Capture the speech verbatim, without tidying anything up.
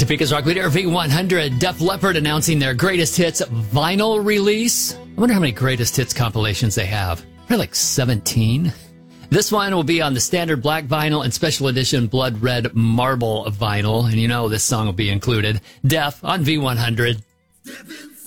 Topeka's Rock Leader V one hundred. Def Leppard announcing their greatest hits vinyl release. I wonder how many greatest hits compilations they have. Probably like seventeen. This one will be on the standard black vinyl and special edition blood red marble vinyl. And you know this song will be included. Def on V one hundred.